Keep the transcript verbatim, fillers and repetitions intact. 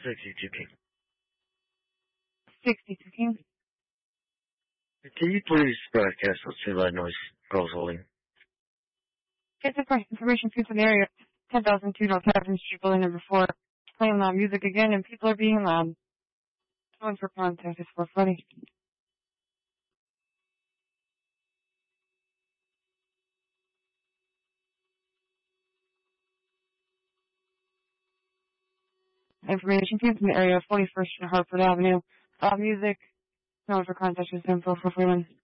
sixty-two King. sixty-two King. Can you please broadcast what Civil Noise Girls Holding? Get the information feeds in the area. ten thousand two North Avenue Street, building number four. Playing loud music again, and people are being loud. Going for contact is four forty. Information feeds in the area of forty-first and Hartford Avenue. Loud music. Going for contact is info for Freeman.